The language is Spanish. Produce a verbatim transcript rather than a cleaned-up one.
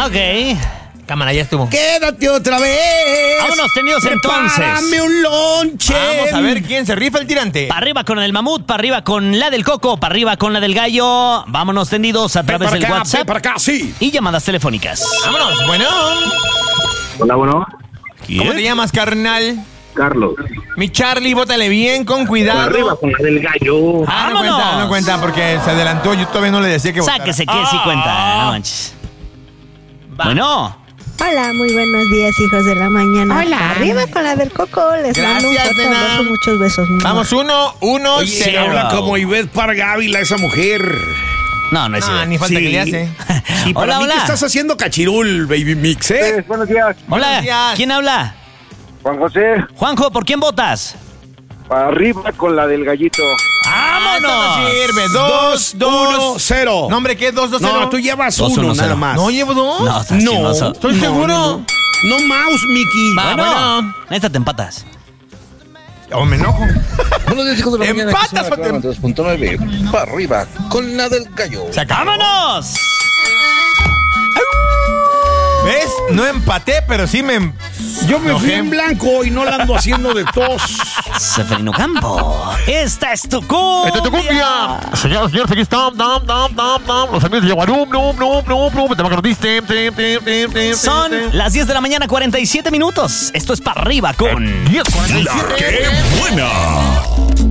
Ok. Cámara, ya estuvo. Quédate otra vez. Vámonos, tenidos, entonces. Prepárame un lonche. Vamos a ver quién se rifa el tirante. Para arriba con el mamut, para arriba con la del coco, para arriba con la del gallo. Vámonos tendidos a Ven través para del acá, WhatsApp ven para acá, sí. y llamadas telefónicas. Vámonos, bueno. Hola, bueno. ¿Cómo te llamas, carnal? Carlos. Mi Charlie, bótale bien, con cuidado. Arriba con la del gallo. Ah, no ¡Vámonos! cuenta, no cuenta porque se adelantó. Yo todavía no le decía que votara. Sáquese que sí cuenta, no manches. Bueno. Hola, muy buenos días, hijos de la mañana. Hola. Arriba con la del coco. Les mando un Gracias, fuerte nena. abrazo, muchos besos. Vamos, uno, uno, Oye, se cero. habla como Ivette Pargávila, esa mujer. No, no es No, cierto. ni falta Sí. que le hace. Y para Hola, mí hola. que estás haciendo cachirul, baby mix, ¿eh? Eh, buenos días, Hola, Buenos días. ¿quién habla? Juan José. Juanjo, ¿por quién votas? Para arriba con la del gallito. Ah, eso no ¡Vámonos! sirve. Dos, Dos, uno, dos. cero. No, hombre, ¿qué? Dos, dos, cero. No, tú llevas Dos, uno uno, nada cero. más. No, llevo dos. No, estás No, chismoso. ¿Estoy no, seguro? No, no. No mouse, Mickey. Va. Bueno, bueno. esta te empatas. O me enojo. Buenos días, hijos de la mañana. Empatas, Aquí son Jotem. dos punto nueve. Para arriba, con la del gallo. Se acabó. ¡Vámonos! ¿Ves? No empaté, pero sí me... Yo me fui Enojé. en blanco y no la ando haciendo de tos. Seferino Campo, esta es tu cumbia. ¡Esta es tu cumbia! Señoras, señores, aquí están, dam, dam, dam, dam, los amigos de Yaguarum, num, num, num, num, te macaronis, tem, tem, tem, tem, tem, Son tem. las diez de la mañana, cuarenta y siete minutos. Esto es para arriba con... diez cuarenta y La siete. que buena.